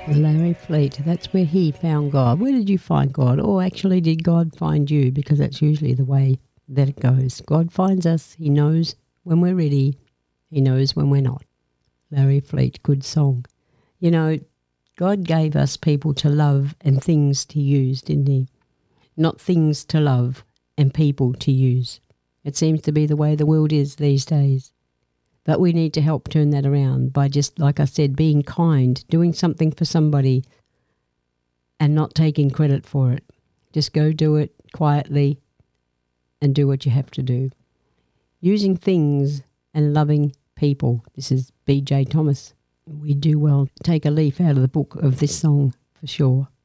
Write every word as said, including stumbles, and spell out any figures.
Larry Fleet, that's where he found God. Where did you find God? Or actually, did God find you? Because that's usually the way that it goes. God finds us. He knows when we're ready. He knows when we're not. Larry Fleet, good song. You know, God gave us people to love and things to use, didn't he? Not things to love and people to use. It seems to be the way the world is these days. But we need to help turn that around by just, like I said, being kind, doing something for somebody and not taking credit for it. Just go do it quietly and do what you have to do. Using things and loving people. This is B J Thomas. We do well to take a leaf out of the book of this song for sure.